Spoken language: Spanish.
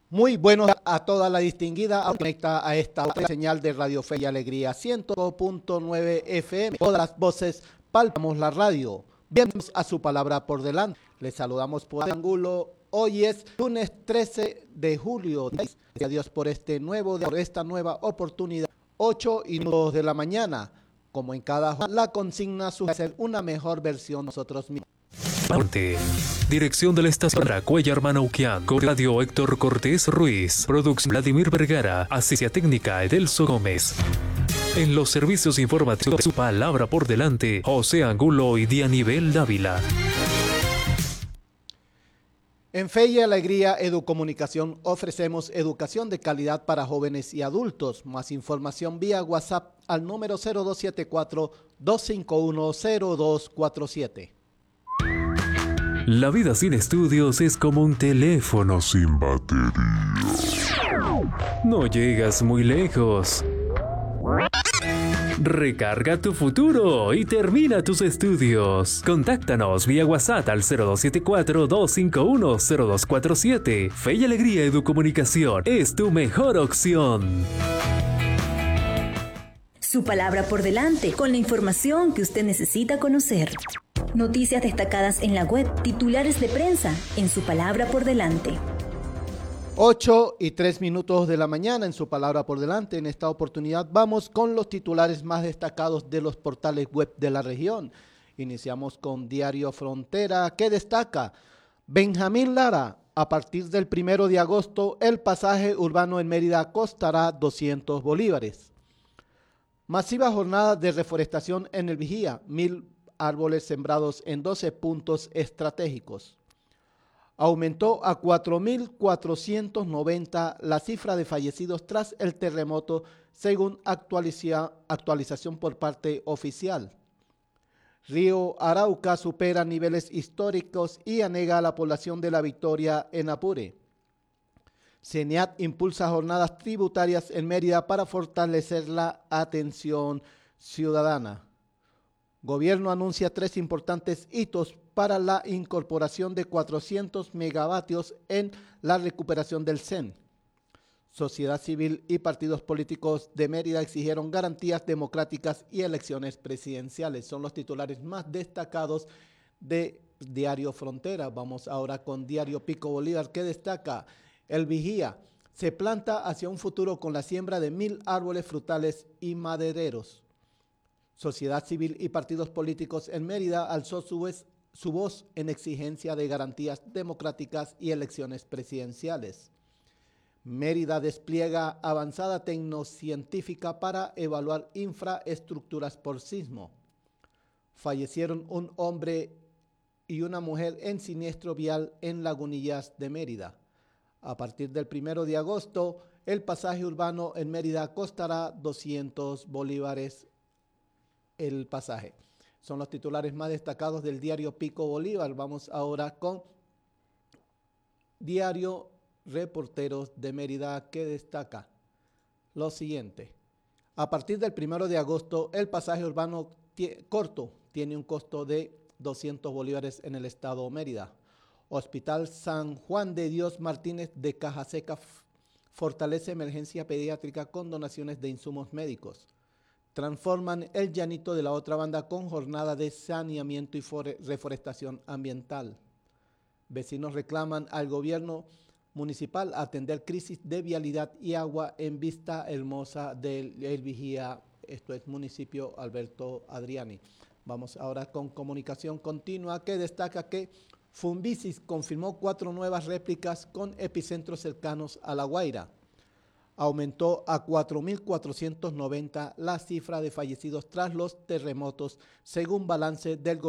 Muy buenos a toda la distinguida conecta a esta otra señal de Radio Fe y Alegría 100.9 FM. Todas las voces palpamos la radio. Bienvenidos a su palabra por delante. Les saludamos por el ángulo. Hoy es lunes 13 de julio. Gracias a Dios por esta nueva oportunidad. 8:02 de la mañana. Como en cada jornada, la consigna suele ser una mejor versión de nosotros mismos. Dirección de la estación Cuellar Manauquian, con Radio Héctor Cortés Ruiz, producción Vladimir Vergara, asistencia técnica Edelso Gómez. En los servicios informativos de su palabra por delante, José Angulo y Dianibel Dávila. En Fe y Alegría Educomunicación ofrecemos educación de calidad para jóvenes y adultos. Más información vía WhatsApp al número 0274-251-0247. La vida sin estudios es como un teléfono sin batería. No llegas muy lejos. Recarga tu futuro y termina tus estudios. Contáctanos vía WhatsApp al 0274-251-0247. Fe y Alegría Educomunicación es tu mejor opción. Su palabra por delante, con la información que usted necesita conocer. Noticias destacadas en la web, titulares de prensa, en Su palabra por delante. 8:03 de la mañana en Su palabra por delante. En esta oportunidad vamos con los titulares más destacados de los portales web de la región. Iniciamos con Diario Frontera, que destaca: Benjamín Lara, a partir del 1 de agosto, el pasaje urbano en Mérida costará 200 bolívares. Masiva jornada de reforestación en el Vigía, 1,000 árboles sembrados en 12 puntos estratégicos. Aumentó a 4.490 la cifra de fallecidos tras el terremoto, según actualización por parte oficial. Río Arauca supera niveles históricos y anega a la población de La Victoria en Apure. CENIAT impulsa jornadas tributarias en Mérida para fortalecer la atención ciudadana. Gobierno anuncia 3 importantes hitos para la incorporación de 400 megavatios en la recuperación del CEN. Sociedad civil y partidos políticos de Mérida exigieron garantías democráticas y elecciones presidenciales. Son los titulares más destacados de Diario Frontera. Vamos ahora con Diario Pico Bolívar, que destaca: El Vigía se planta hacia un futuro con la siembra de 1,000 árboles frutales y madereros. Sociedad civil y partidos políticos en Mérida alzó su voz en exigencia de garantías democráticas y elecciones presidenciales. Mérida despliega avanzada tecnocientífica para evaluar infraestructuras por sismo. Fallecieron un hombre y una mujer en siniestro vial en Lagunillas de Mérida. A partir del 1 de agosto, el pasaje urbano en Mérida costará 200 bolívares el pasaje. Son los titulares más destacados del Diario Pico Bolívar. Vamos ahora con Diario Reporteros de Mérida, que destaca lo siguiente: a partir del 1 de agosto, el pasaje urbano corto tiene un costo de 200 bolívares en el estado de Mérida. Hospital San Juan de Dios Martínez de Cajaseca fortalece emergencia pediátrica con donaciones de insumos médicos. Transforman el Llanito de la Otra Banda con jornada de saneamiento y reforestación ambiental. Vecinos reclaman al gobierno municipal atender crisis de vialidad y agua en Vista Hermosa del El Vigía, esto es municipio Alberto Adriani. Vamos ahora con Comunicación Continua, que destaca que Funvisis confirmó 4 nuevas réplicas con epicentros cercanos a La Guaira. Aumentó a 4.490 la cifra de fallecidos tras los terremotos, según balance del gobierno.